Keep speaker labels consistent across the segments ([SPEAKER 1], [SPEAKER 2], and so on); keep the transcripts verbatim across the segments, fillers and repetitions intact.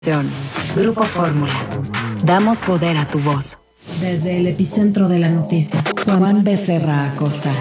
[SPEAKER 1] Grupo Fórmula. Damos poder a tu voz.
[SPEAKER 2] Desde el epicentro de la noticia, Juan Becerra Acosta.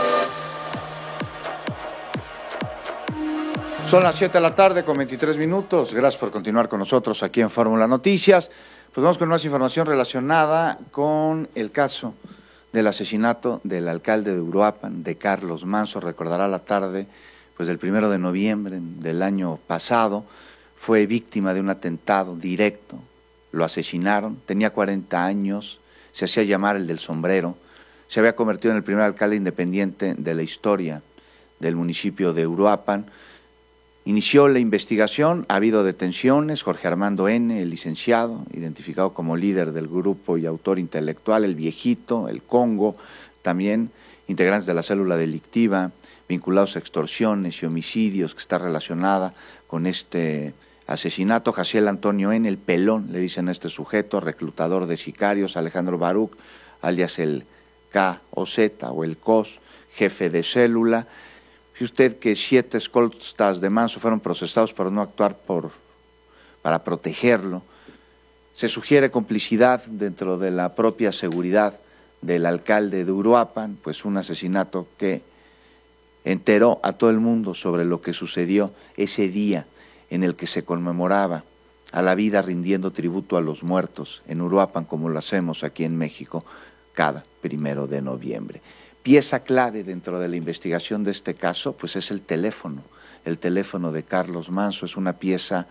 [SPEAKER 3] Son las siete de la tarde con veintitrés minutos. Gracias por continuar con nosotros aquí en Fórmula Noticias. Pues vamos con más información relacionada con el caso del asesinato del alcalde de Uruapan, de Carlos Manso. Recordará la tarde pues del primero de noviembre del año pasado. Fue víctima de un atentado directo, lo asesinaron, tenía cuarenta años, se hacía llamar el del sombrero, se había convertido en el primer alcalde independiente de la historia del municipio de Uruapan. Inició la investigación, ha habido detenciones, Jorge Armando N., el licenciado, identificado como líder del grupo y autor intelectual, el Viejito, el Congo, también integrantes de la célula delictiva, vinculados a extorsiones y homicidios, que está relacionada con este asesinato. Jaciel Antonio N., el Pelón, le dicen a este sujeto, reclutador de sicarios. Alejandro Baruch, alias el K o Z o el C O S, jefe de célula. Fíjese usted que siete escoltas de Manso fueron procesados por no actuar por, para protegerlo. Se sugiere complicidad dentro de la propia seguridad del alcalde de Uruapan, pues un asesinato que enteró a todo el mundo sobre lo que sucedió ese día en el que se conmemoraba a la vida rindiendo tributo a los muertos en Uruapan, como lo hacemos aquí en México cada primero de noviembre. Pieza clave dentro de la investigación de este caso, pues es el teléfono. El teléfono de Carlos Manso es una pieza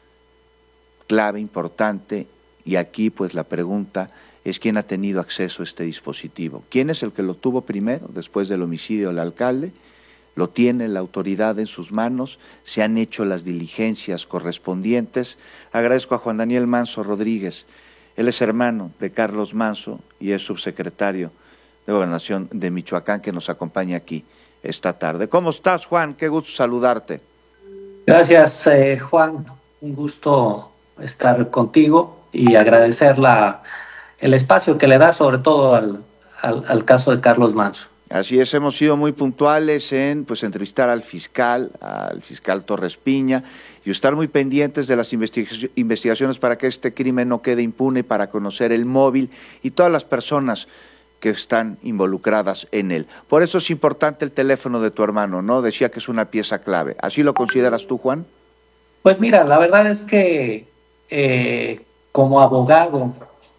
[SPEAKER 3] clave, importante, y aquí pues la pregunta es quién ha tenido acceso a este dispositivo. ¿Quién es el que lo tuvo primero, después del homicidio del alcalde? Lo tiene la autoridad en sus manos, se han hecho las diligencias correspondientes. Agradezco a Juan Daniel Manso Rodríguez, él es hermano de Carlos Manso y es subsecretario de Gobernación de Michoacán, que nos acompaña aquí esta tarde. ¿Cómo estás, Juan? Qué gusto saludarte.
[SPEAKER 4] Gracias, eh, Juan. Un gusto estar contigo y agradecer la, el espacio que le da, sobre todo al, al, al caso de Carlos Manso.
[SPEAKER 3] Así es, hemos sido muy puntuales en pues entrevistar al fiscal, al fiscal Torres Piña, y estar muy pendientes de las investiga- investigaciones para que este crimen no quede impune, para conocer el móvil y todas las personas que están involucradas en él. Por eso es importante el teléfono de tu hermano, ¿no? Decía que es una pieza clave. ¿Así lo consideras tú, Juan?
[SPEAKER 4] Pues mira, la verdad es que eh, como abogado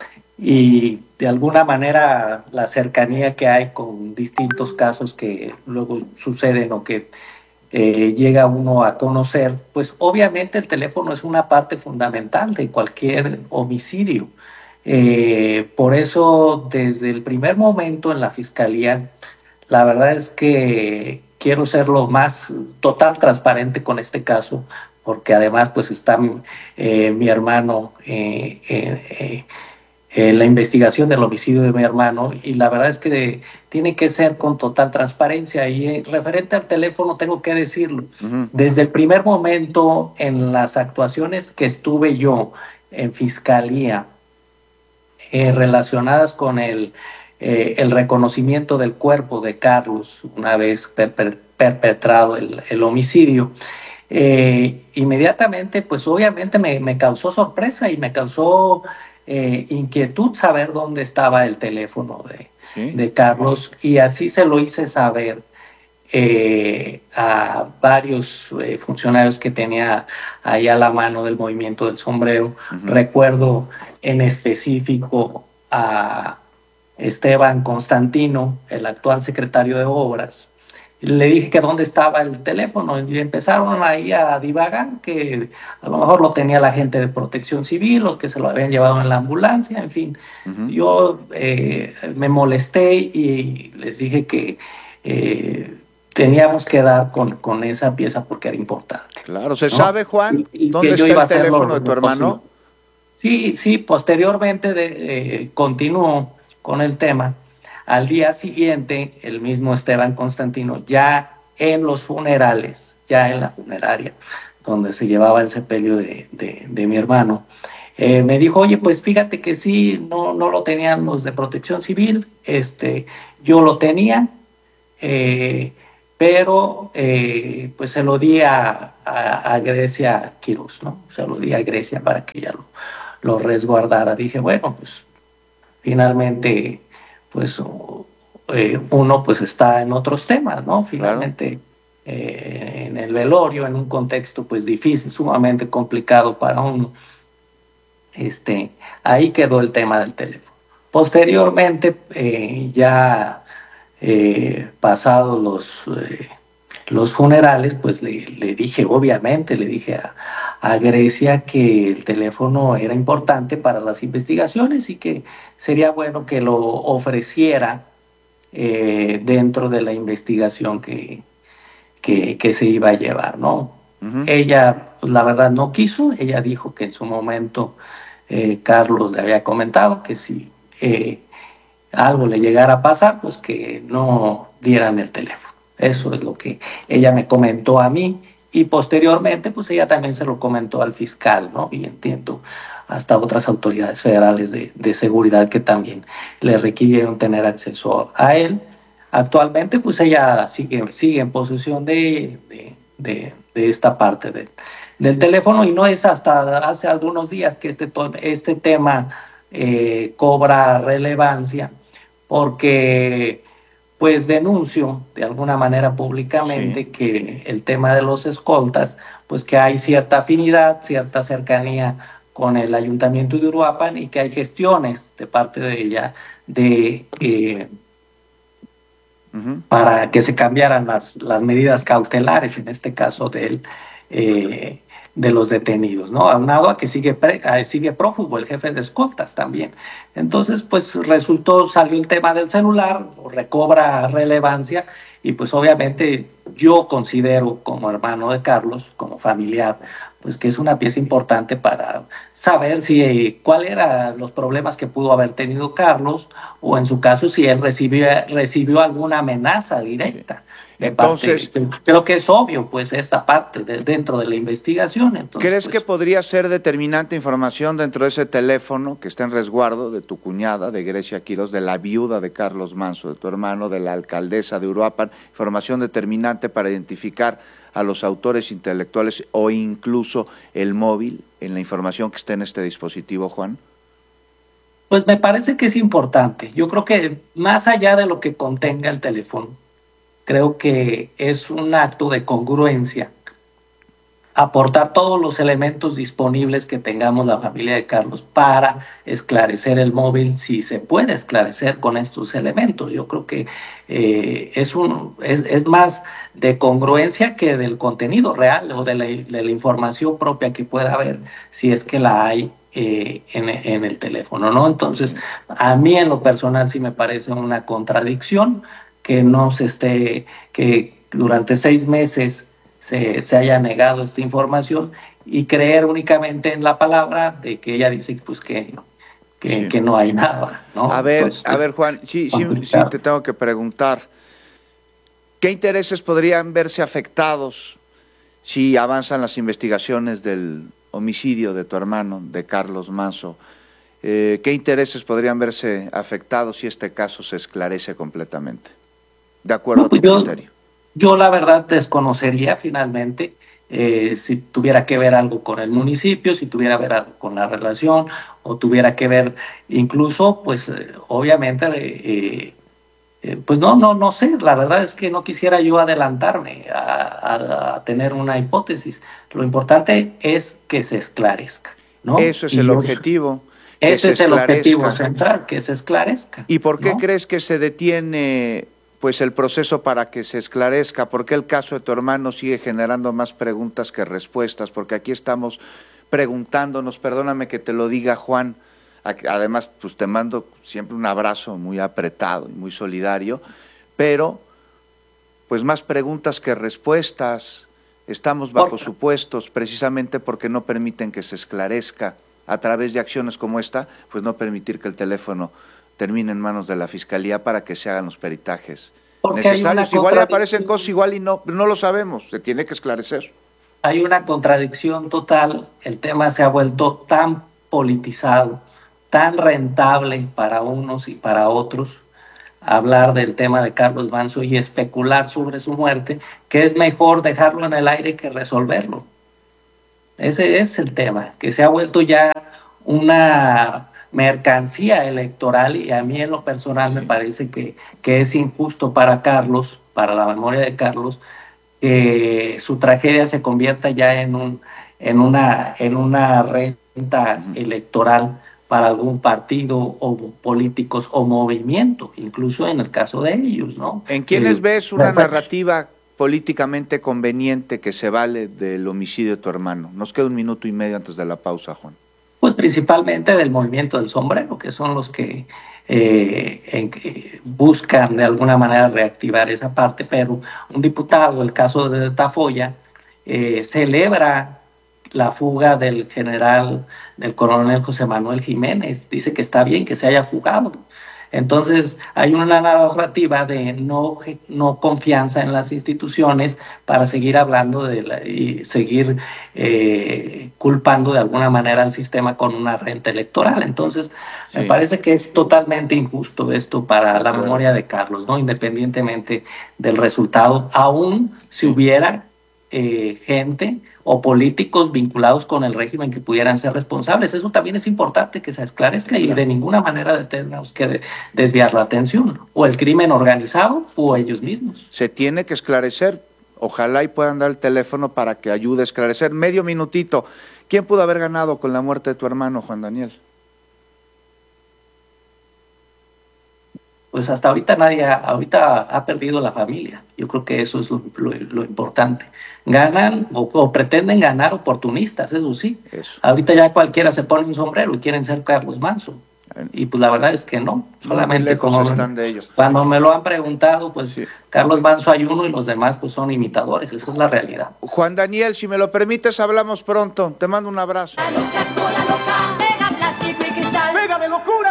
[SPEAKER 4] y de alguna manera la cercanía que hay con distintos casos que luego suceden o que eh, llega uno a conocer, pues obviamente el teléfono es una parte fundamental de cualquier homicidio. Eh, por eso, desde el primer momento en la fiscalía, la verdad es que quiero ser lo más total transparente con este caso, porque además pues está eh, mi hermano eh, eh, eh, en la investigación del homicidio de mi hermano, y la verdad es que de, tiene que ser con total transparencia. Y eh, referente al teléfono tengo que decirlo, uh-huh. Desde el primer momento en las actuaciones que estuve yo en fiscalía eh, relacionadas con el, eh, el reconocimiento del cuerpo de Carlos una vez per, per, perpetrado el, el homicidio, eh, inmediatamente pues obviamente me, me causó sorpresa y me causó Eh, inquietud saber dónde estaba el teléfono de, ¿sí? de Carlos, y así se lo hice saber eh, a varios eh, funcionarios que tenía ahí a la mano del movimiento del sombrero. Uh-huh. Recuerdo en específico a Esteban Constantino, el actual secretario de Obras. Le dije que dónde estaba el teléfono y empezaron ahí a divagar, que a lo mejor lo tenía la gente de Protección Civil o que se lo habían llevado en la ambulancia, en fin. Uh-huh. Yo eh, me molesté y les dije que eh, teníamos que dar con, con esa pieza porque era importante.
[SPEAKER 3] Claro, ¿se
[SPEAKER 4] ¿no?
[SPEAKER 3] sabe, Juan,
[SPEAKER 4] y, y
[SPEAKER 3] dónde está el teléfono de tu hermano?
[SPEAKER 4] Sí, sí, posteriormente de, eh, continuó con el tema. Al día siguiente, el mismo Esteban Constantino, ya en los funerales, ya en la funeraria, donde se llevaba el sepelio de, de, de mi hermano, eh, me dijo, oye, pues fíjate que sí, no, no lo tenían los de Protección Civil, este, yo lo tenía, eh, pero eh, pues se lo di a, a, a Grecia Quiroz, ¿no? Se lo di a Grecia para que ella lo, lo resguardara. Dije, bueno, pues finalmente, pues eh, uno pues está en otros temas, ¿no? Finalmente, eh, en el velorio, en un contexto pues difícil, sumamente complicado para uno. Este, ahí quedó el tema del teléfono. Posteriormente, eh, ya eh, pasados los, eh, los funerales, pues le, le dije, obviamente, le dije a, a Grecia que el teléfono era importante para las investigaciones y que sería bueno que lo ofreciera eh, dentro de la investigación que, que, que se iba a llevar, ¿no? Uh-huh. Ella, pues, la verdad, no quiso. Ella dijo que en su momento eh, Carlos le había comentado que si eh, algo le llegara a pasar, pues que no dieran el teléfono. Eso es lo que ella me comentó a mí, y posteriormente pues ella también se lo comentó al fiscal, ¿no? Y entiendo hasta otras autoridades federales de, de seguridad que también le requirieron tener acceso a él. Actualmente pues ella sigue, sigue en posesión de, de, de, de esta parte de, del teléfono, y no es hasta hace algunos días que este, este tema eh, cobra relevancia, porque pues denuncio de alguna manera públicamente sí. que el tema de los escoltas, pues que hay cierta afinidad, cierta cercanía con el Ayuntamiento de Uruapan, y que hay gestiones de parte de ella de eh, uh-huh. para que se cambiaran las, las medidas cautelares, en este caso del eh, de los detenidos, ¿no? Aunado a que sigue, pre, sigue prófugo el jefe de escoltas también. Entonces, pues resultó, salió el tema del celular, recobra relevancia, y pues obviamente yo considero como hermano de Carlos, como familiar, pues que es una pieza importante para saber si cuáles eran los problemas que pudo haber tenido Carlos, o en su caso si él recibió, recibió alguna amenaza directa.
[SPEAKER 3] Entonces,
[SPEAKER 4] parte, creo que es obvio, pues, esta parte de, dentro de la investigación. Entonces,
[SPEAKER 3] ¿crees
[SPEAKER 4] pues,
[SPEAKER 3] que podría ser determinante información dentro de ese teléfono que está en resguardo de tu cuñada, de Grecia Quiroz, de la viuda de Carlos Manso, de tu hermano, de la alcaldesa de Uruapan, información determinante para identificar a los autores intelectuales o incluso el móvil en la información que está en este dispositivo, Juan?
[SPEAKER 4] Pues me parece que es importante. Yo creo que más allá de lo que contenga el teléfono, creo que es un acto de congruencia aportar todos los elementos disponibles que tengamos la familia de Carlos para esclarecer el móvil, si se puede esclarecer con estos elementos. Yo creo que eh, es, un, es, es más de congruencia que del contenido real o de la, de la información propia que pueda haber, si es que la hay eh, en, en el teléfono, ¿no? Entonces, a mí en lo personal sí me parece una contradicción que no se esté, que durante seis meses se, se haya negado esta información, y creer únicamente en la palabra de que ella dice pues que, que, sí. que no hay nada, ¿no?
[SPEAKER 3] A ver, Entonces, a ver, Juan, sí, sí, sí te tengo que preguntar, ¿qué intereses podrían verse afectados si avanzan las investigaciones del homicidio de tu hermano, de Carlos Manso? Eh, ¿Qué intereses podrían verse afectados si este caso se esclarece completamente? De acuerdo no, pues a tu
[SPEAKER 4] yo,
[SPEAKER 3] criterio.
[SPEAKER 4] Yo la verdad desconocería finalmente eh, si tuviera que ver algo con el municipio, si tuviera que ver algo con la relación, o tuviera que ver incluso, pues eh, obviamente, eh, eh, pues no, no, no sé, la verdad es que no quisiera yo adelantarme a, a, a tener una hipótesis. Lo importante es que se esclarezca, ¿no?
[SPEAKER 3] Eso es y el yo, objetivo.
[SPEAKER 4] Ese es el objetivo central, que se esclarezca.
[SPEAKER 3] ¿Y por qué
[SPEAKER 4] ¿no?
[SPEAKER 3] crees que se detiene pues el proceso para que se esclarezca? ¿Por qué el caso de tu hermano sigue generando más preguntas que respuestas? Porque aquí estamos preguntándonos, perdóname que te lo diga, Juan, además pues te mando siempre un abrazo muy apretado y muy solidario, pero pues más preguntas que respuestas. Estamos bajo supuestos precisamente porque no permiten que se esclarezca. A través de acciones como esta, pues no permitir que el teléfono termine en manos de la Fiscalía para que se hagan los peritajes Porque necesarios. Igual le aparecen cosas, igual y no, no lo sabemos, se tiene que esclarecer.
[SPEAKER 4] Hay una contradicción total, el tema se ha vuelto tan politizado, tan rentable para unos y para otros, hablar del tema de Carlos Manso y especular sobre su muerte, que es mejor dejarlo en el aire que resolverlo. Ese es el tema, que se ha vuelto ya una mercancía electoral, y a mí en lo personal me parece que, que es injusto para Carlos, para la memoria de Carlos, que su tragedia se convierta ya en, un, en, una, en una renta electoral para algún partido o políticos o movimiento, incluso en el caso de ellos, ¿no?
[SPEAKER 3] ¿En quiénes
[SPEAKER 4] eh,
[SPEAKER 3] ves una narrativa políticamente conveniente que se vale del homicidio de tu hermano? Nos queda un minuto y medio antes de la pausa, Juan.
[SPEAKER 4] Pues principalmente del movimiento del sombrero, que son los que eh, en, eh, buscan de alguna manera reactivar esa parte, pero un diputado, el caso de Tafoya, eh, celebra la fuga del general, del coronel José Manuel Jiménez, dice que está bien que se haya fugado. Entonces hay una narrativa de no, no confianza en las instituciones para seguir hablando de la, y seguir eh, culpando de alguna manera al sistema con una renta electoral. Entonces sí, me parece que es totalmente injusto esto para la memoria de Carlos, ¿no? Independientemente del resultado, aún si hubiera eh, gente o políticos vinculados con el régimen que pudieran ser responsables. Eso también es importante que se esclarezca, y de ninguna manera tenemos que desviar la atención, o el crimen organizado o ellos mismos.
[SPEAKER 3] Se tiene que esclarecer. Ojalá y puedan dar el teléfono para que ayude a esclarecer. Medio minutito. ¿Quién pudo haber ganado con la muerte de tu hermano, Juan Daniel?
[SPEAKER 4] Pues hasta ahorita nadie, ha, ahorita ha perdido la familia. Yo creo que eso es lo, lo, lo importante. Ganan o, o pretenden ganar oportunistas, eso sí. Eso. Ahorita ya cualquiera se pone un sombrero y quieren ser Carlos Manso. Y pues la verdad es que no. Solamente
[SPEAKER 3] lejos
[SPEAKER 4] como
[SPEAKER 3] están de ellos.
[SPEAKER 4] Cuando me lo han preguntado, pues sí, Carlos Manso hay uno y los demás pues son imitadores. Esa es la realidad.
[SPEAKER 3] Juan Daniel, si me lo permites, hablamos pronto. Te mando un abrazo.
[SPEAKER 5] La loca, la loca, pega plástico y cristal.
[SPEAKER 6] ¡Pega de locura!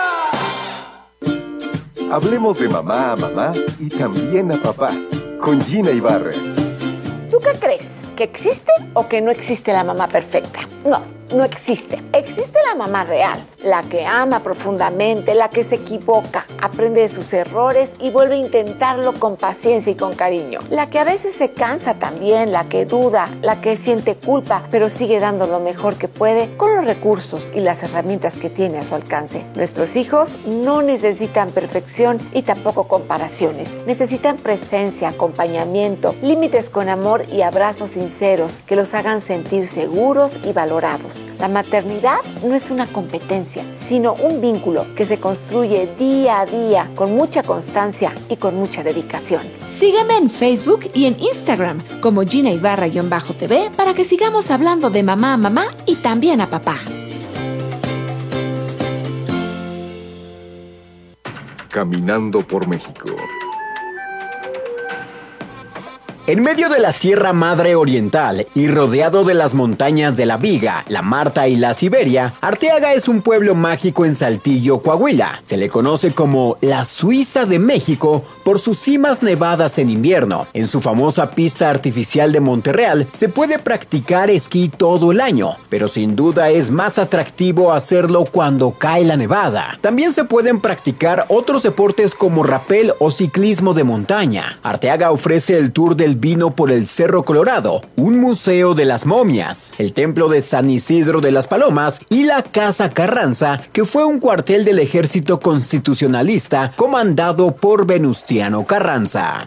[SPEAKER 6] Hablemos de mamá a mamá y también a papá, con Gina Ibarra.
[SPEAKER 7] ¿Tú qué crees? ¿Que existe o que no existe la mamá perfecta? No, no existe. Existe la mamá real, la que ama profundamente, la que se equivoca, aprende de sus errores y vuelve a intentarlo con paciencia y con cariño. La que a veces se cansa también, la que duda, la que siente culpa, pero sigue dando lo mejor que puede con los recursos y las herramientas que tiene a su alcance. Nuestros hijos no necesitan perfección y tampoco comparaciones. Necesitan presencia, acompañamiento, límites con amor y abrazos sinceros que los hagan sentir seguros y valorados. La maternidad no es una competencia, sino un vínculo que se construye día a día con mucha constancia y con mucha dedicación.
[SPEAKER 8] Sígueme en Facebook y en Instagram como Gina Ibarra-T V para que sigamos hablando de mamá a mamá y también a papá.
[SPEAKER 6] Caminando por México.
[SPEAKER 9] En medio de la Sierra Madre Oriental y rodeado de las montañas de la Viga, la Marta y la Siberia, Arteaga es un pueblo mágico en Saltillo, Coahuila. Se le conoce como la Suiza de México por sus cimas nevadas en invierno. En su famosa pista artificial de Monterreal se puede practicar esquí todo el año, pero sin duda es más atractivo hacerlo cuando cae la nevada. También se pueden practicar otros deportes como rapel o ciclismo de montaña. Arteaga ofrece el tour del vino por el Cerro Colorado, un museo de las momias, el templo de San Isidro de las Palomas y la Casa Carranza, que fue un cuartel del ejército constitucionalista comandado por Venustiano Carranza.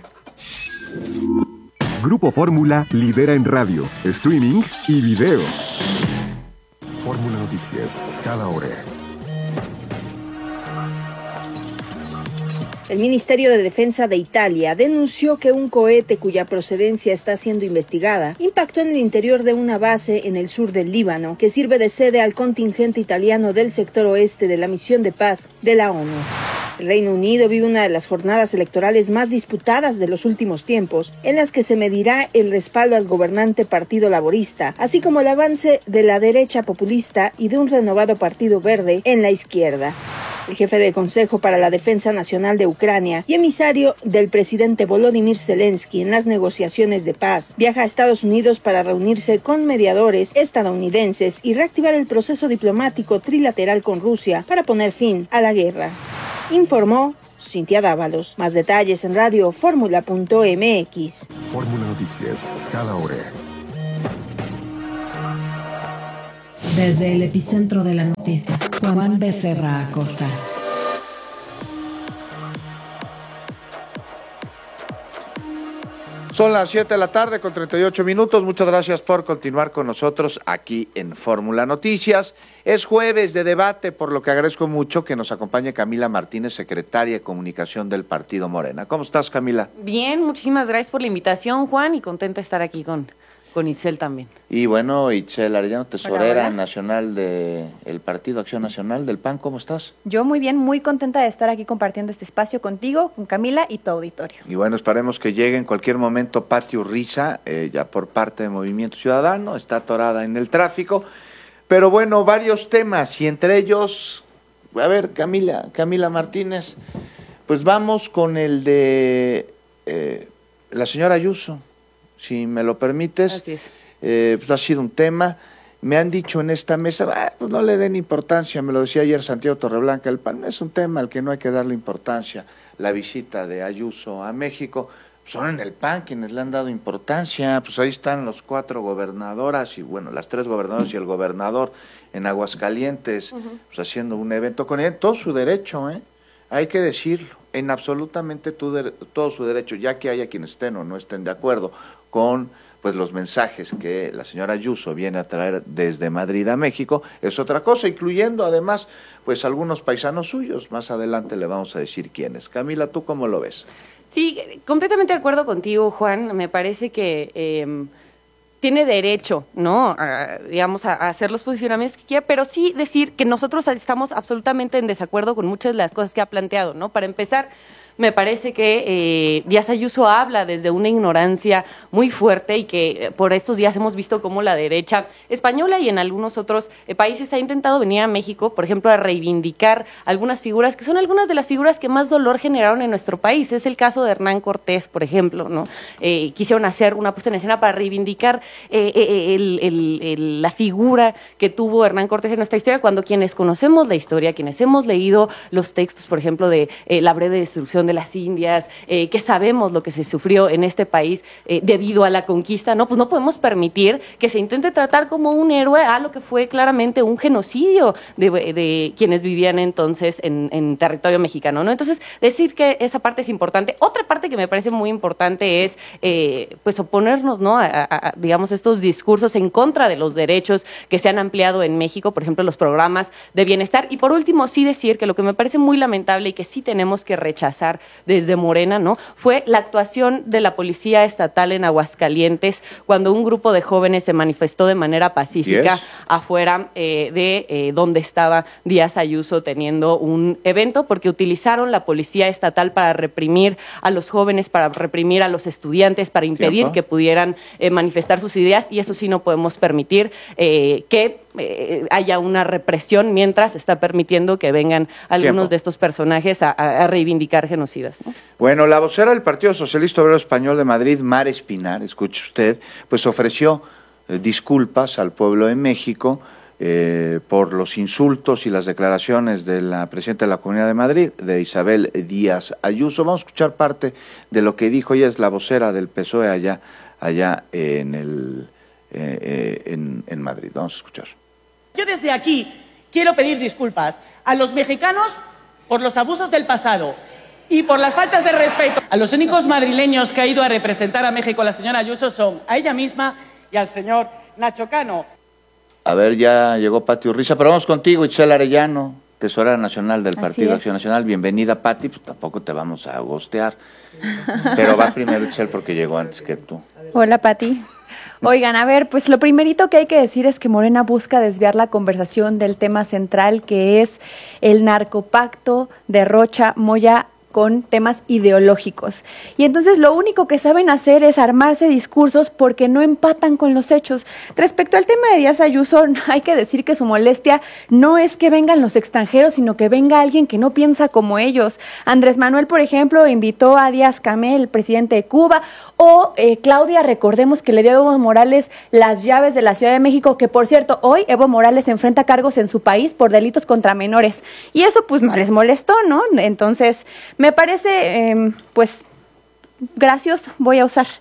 [SPEAKER 6] Grupo Fórmula lidera en radio, streaming y video. Fórmula Noticias, cada hora.
[SPEAKER 10] El Ministerio de Defensa de Italia denunció que un cohete cuya procedencia está siendo investigada impactó en el interior de una base en el sur del Líbano, que sirve de sede al contingente italiano del sector oeste de la misión de paz de la ONU. El Reino Unido vive una de las jornadas electorales más disputadas de los últimos tiempos, en las que se medirá el respaldo al gobernante Partido Laborista, así como el avance de la derecha populista y de un renovado Partido Verde en la izquierda. El jefe del Consejo para la Defensa Nacional de Ucrania y emisario del presidente Volodymyr Zelensky en las negociaciones de paz viaja a Estados Unidos para reunirse con mediadores estadounidenses y reactivar el proceso diplomático trilateral con Rusia para poner fin a la guerra. Informó Cintia Dávalos. Más detalles en radio fórmula punto m x.
[SPEAKER 6] Fórmula Noticias, cada hora.
[SPEAKER 2] Desde el epicentro de la noticia, Juan Becerra Acosta.
[SPEAKER 3] Son las siete de la tarde con treinta y ocho minutos. Muchas gracias por continuar con nosotros aquí en Fórmula Noticias. Es jueves de debate, por lo que agradezco mucho que nos acompañe Camila Martínez, secretaria de Comunicación del Partido Morena. ¿Cómo estás, Camila?
[SPEAKER 11] Bien, muchísimas gracias por la invitación, Juan, y contenta de estar aquí con, con Itzel también.
[SPEAKER 3] Y bueno, Itzel Arellano, tesorera
[SPEAKER 12] Hola, hola.
[SPEAKER 3] nacional del Partido Acción Nacional del P A N, ¿cómo estás?
[SPEAKER 12] Yo muy bien, muy contenta de estar aquí compartiendo este espacio contigo, con Camila y tu auditorio.
[SPEAKER 3] Y bueno, esperemos que llegue en cualquier momento Pati Urriza, eh, ya por parte de Movimiento Ciudadano, está atorada en el tráfico. Pero bueno, varios temas, y entre ellos, a ver, Camila, Camila Martínez, pues vamos con el de eh, la señora Ayuso, si me lo permites.
[SPEAKER 11] Así es.
[SPEAKER 3] Eh, pues ha sido un tema. Me han dicho en esta mesa, ah, pues no le den importancia, me lo decía ayer Santiago Torreblanca, el P A N es un tema al que no hay que darle importancia. La visita de Ayuso a México, son en el P A N quienes le han dado importancia, pues ahí están los cuatro gobernadoras, y bueno, las tres gobernadoras y el gobernador en Aguascalientes, uh-huh. pues haciendo un evento con él, todo su derecho, ¿eh? Hay que decirlo, en absolutamente todo, todo su derecho, ya que haya quienes estén o no estén de acuerdo con pues los mensajes que la señora Ayuso viene a traer desde Madrid a México, es otra cosa, incluyendo además pues algunos paisanos suyos, más adelante le vamos a decir quiénes. Camila, ¿tú cómo lo ves?
[SPEAKER 11] Sí, completamente de acuerdo contigo, Juan, me parece que eh, tiene derecho, ¿no?, a, digamos, a, a hacer los posicionamientos que quiera, pero sí decir que nosotros estamos absolutamente en desacuerdo con muchas de las cosas que ha planteado, ¿no? Para empezar, me parece que eh, Díaz Ayuso habla desde una ignorancia muy fuerte y que eh, por estos días hemos visto cómo la derecha española y en algunos otros eh, países ha intentado venir a México, por ejemplo, a reivindicar algunas figuras que son algunas de las figuras que más dolor generaron en nuestro país. Es el caso de Hernán Cortés, por ejemplo, ¿no? Eh, quisieron hacer una puesta en escena para reivindicar eh, eh, el, el, el, la figura que tuvo Hernán Cortés en nuestra historia, cuando quienes conocemos la historia, quienes hemos leído los textos, por ejemplo, de eh, la breve destrucción de las Indias, eh, que sabemos lo que se sufrió en este país eh, debido a la conquista, no, pues no podemos permitir que se intente tratar como un héroe a lo que fue claramente un genocidio de, de quienes vivían entonces en, en territorio mexicano, ¿no? Entonces, decir que esa parte es importante. Otra parte que me parece muy importante es, eh, pues, oponernos, ¿no?, a, a, a, digamos, estos discursos en contra de los derechos que se han ampliado en México, por ejemplo, los programas de bienestar. Y por último, sí decir que lo que me parece muy lamentable y que sí tenemos que rechazar desde Morena, ¿no?, fue la actuación de la Policía Estatal en Aguascalientes cuando un grupo de jóvenes se manifestó de manera pacífica yes. afuera eh, de eh, donde estaba Díaz Ayuso teniendo un evento, porque utilizaron la Policía Estatal para reprimir a los jóvenes, para reprimir a los estudiantes, para impedir ¿Tiempo? que pudieran eh, manifestar sus ideas, y eso sí no podemos permitir eh, que eh, haya una represión mientras está permitiendo que vengan algunos Tiempo. de estos personajes a, a reivindicar genocidas, ¿no?
[SPEAKER 3] Bueno, la vocera del Partido Socialista Obrero Español de Madrid, Mar Espinar, escuche usted, pues ofreció eh, disculpas al pueblo de México eh, por los insultos y las declaraciones de la presidenta de la Comunidad de Madrid, de Isabel Díaz Ayuso. Vamos a escuchar parte de lo que dijo. Ella es la vocera del P S O E allá, allá en, el, eh, eh, en, en Madrid. Vamos a escuchar.
[SPEAKER 13] Yo desde aquí quiero pedir disculpas a los mexicanos por los abusos del pasado y por las faltas de respeto. A los únicos madrileños que ha ido a representar a México la señora Ayuso son a ella misma y al señor Nacho Cano. A
[SPEAKER 3] ver, ya llegó Pati Urriza, pero vamos contigo, Itzel Arellano, tesorera nacional del Partido Acción Nacional. Bienvenida, Pati, pues tampoco te vamos a gostear, pero va primero Itzel porque llegó antes que tú.
[SPEAKER 12] Hola, Pati. Oigan, a ver, pues lo primerito que hay que decir es que Morena busca desviar la conversación del tema central, que es el narcopacto de Rocha Moya con temas ideológicos. Y entonces lo único que saben hacer es armarse discursos porque no empatan con los hechos. Respecto al tema de Díaz Ayuso, hay que decir que su molestia no es que vengan los extranjeros, sino que venga alguien que no piensa como ellos. Andrés Manuel, por ejemplo, invitó a Díaz Camel, el presidente de Cuba, o eh, Claudia, recordemos que le dio a Evo Morales las llaves de la Ciudad de México, que por cierto, hoy Evo Morales enfrenta cargos en su país por delitos contra menores. Y eso pues no les molestó, ¿no? Entonces, me Me parece, eh, pues, gracioso, voy a usar.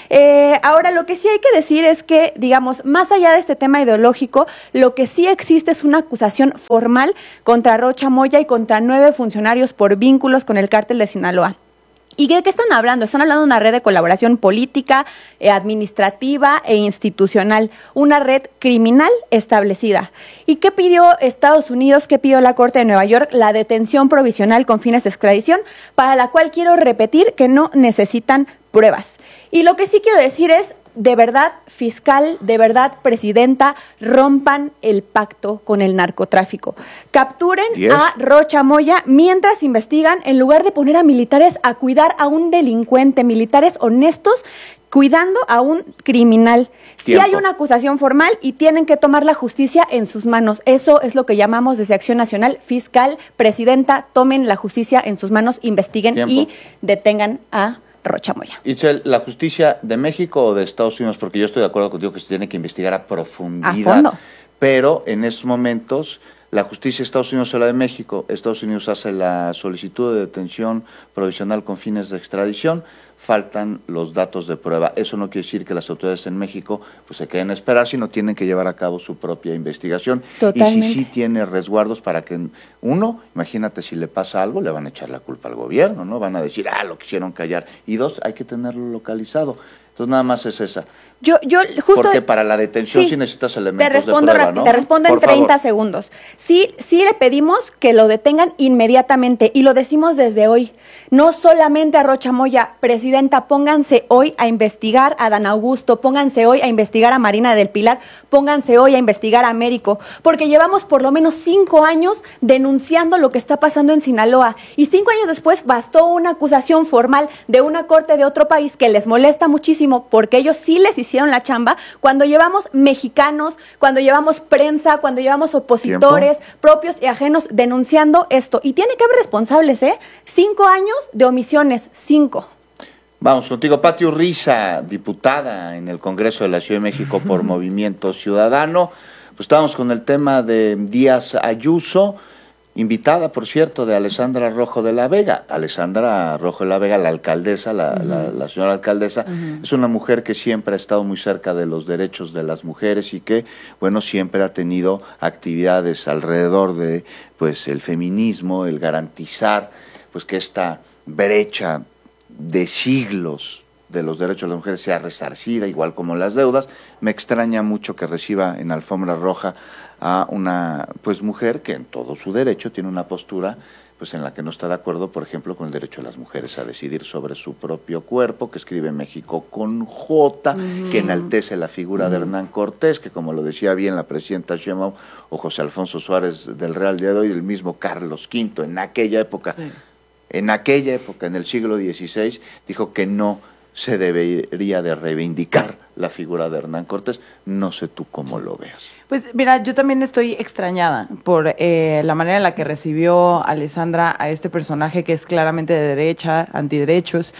[SPEAKER 12] Eh, ahora, lo que sí hay que decir es que, digamos, más allá de este tema ideológico, lo que sí existe es una acusación formal contra Rocha Moya y contra nueve funcionarios por vínculos con el cártel de Sinaloa. ¿Y de qué están hablando? Están hablando de una red de colaboración política, eh, administrativa e institucional, una red criminal establecida. ¿Y qué pidió Estados Unidos? ¿Qué pidió la Corte de Nueva York? La detención provisional con fines de extradición, para la cual quiero repetir que no necesitan pruebas. Y lo que sí quiero decir es, de verdad, fiscal, de verdad, presidenta, rompan el pacto con el narcotráfico. Capturen yes. a Rocha Moya mientras investigan, en lugar de poner a militares a cuidar a un delincuente, militares honestos, cuidando a un criminal. Sí hay una acusación formal y tienen que tomar la justicia en sus manos. Eso es lo que llamamos desde Acción Nacional. Fiscal, presidenta, tomen la justicia en sus manos, investiguen Tiempo. y detengan a Rocha Moya.
[SPEAKER 3] Itzel, ¿la justicia de México o de Estados Unidos? Porque yo estoy de acuerdo contigo que se tiene que investigar a profundidad.
[SPEAKER 12] A fondo.
[SPEAKER 3] Pero en estos momentos, la justicia de Estados Unidos o la de México, Estados Unidos hace la solicitud de detención provisional con fines de extradición, faltan los datos de prueba. Eso no quiere decir que las autoridades en México pues se queden a esperar, sino tienen que llevar a cabo su propia investigación.
[SPEAKER 12] Totalmente.
[SPEAKER 3] Y si sí tiene resguardos para que, uno, imagínate si le pasa algo, le van a echar la culpa al gobierno, ¿no? Van a decir, ah, lo quisieron callar. Y dos, hay que tenerlo localizado. Entonces nada más es esa.
[SPEAKER 12] Yo, yo justo...
[SPEAKER 3] Porque para la detención sí, sí necesitas elementos
[SPEAKER 12] te respondo
[SPEAKER 3] de prueba, ¿no?
[SPEAKER 12] Te respondo en treinta segundos. Sí, sí le pedimos que lo detengan inmediatamente y lo decimos desde hoy. No solamente a Rocha Moya, presidenta, pónganse hoy a investigar a Dan Augusto, pónganse hoy a investigar a Marina del Pilar, pónganse hoy a investigar a Américo, porque llevamos por lo menos cinco años denunciando lo que está pasando en Sinaloa y cinco años después bastó una acusación formal de una corte de otro país que les molesta muchísimo porque ellos sí les hicieron la chamba, cuando llevamos mexicanos, cuando llevamos prensa, cuando llevamos opositores ¿Tiempo? propios y ajenos denunciando esto. Y tiene que haber responsables, ¿eh? Cinco años de omisiones, cinco.
[SPEAKER 3] Vamos contigo, Pati Urriza, diputada en el Congreso de la Ciudad de México por Movimiento Ciudadano. Pues estamos con el tema de Díaz Ayuso, invitada, por cierto, de Alessandra Rojo de la Vega. Alessandra Rojo de la Vega, la alcaldesa, la, uh-huh. la, la señora alcaldesa, uh-huh. es una mujer que siempre ha estado muy cerca de los derechos de las mujeres y que, bueno, siempre ha tenido actividades alrededor de, pues, el feminismo, el garantizar, pues, que esta brecha de siglos de los derechos de las mujeres sea resarcida, igual como las deudas. Me extraña mucho que reciba en alfombra roja a una pues mujer que en todo su derecho tiene una postura pues en la que no está de acuerdo, por ejemplo, con el derecho de las mujeres a decidir sobre su propio cuerpo, que escribe México con J, mm. que enaltece la figura mm. de Hernán Cortés, que como lo decía bien la presidenta Sheinbaum o José Alfonso Suárez del Real día de hoy, el mismo Carlos quinto, en aquella época, sí. en aquella época, en el siglo dieciséis, dijo que no se debería de reivindicar la figura de Hernán Cortés. No sé tú cómo lo veas.
[SPEAKER 14] Pues mira, yo también estoy extrañada por eh, la manera en la que recibió Alessandra a este personaje que es claramente de derecha, antiderechos.